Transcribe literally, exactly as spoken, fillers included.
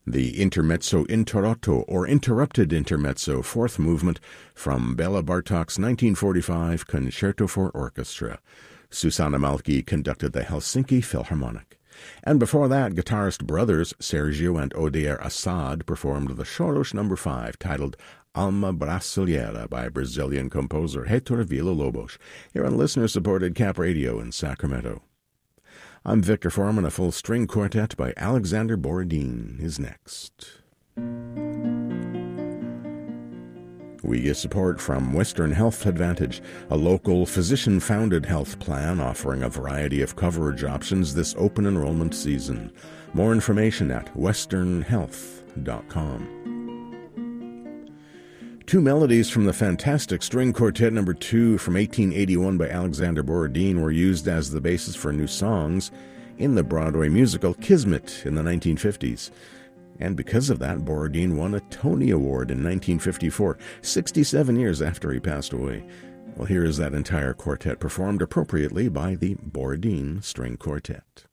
The Intermezzo Interrotto, or Interrupted Intermezzo, fourth movement from Bela Bartok's nineteen forty-five Concerto for Orchestra. Susanna Malki conducted the Helsinki Philharmonic. And before that, guitarist brothers Sergio and Odair Assad performed the Choros number five, titled Alma Brasileira by Brazilian composer Heitor Villa-Lobos, here on listener-supported Cap Radio in Sacramento. I'm Victor Foreman. A full string quartet by Alexander Borodin is next. We get support from Western Health Advantage, a local physician-founded health plan offering a variety of coverage options this open enrollment season. More information at western health dot com. Two melodies from the fantastic string quartet number two from eighteen eighty-one by Alexander Borodin were used as the basis for new songs in the Broadway musical Kismet in the nineteen fifties. And because of that, Borodin won a Tony Award in nineteen fifty-four, sixty-seven years after he passed away. Well, here is that entire quartet performed appropriately by the Borodin String Quartet.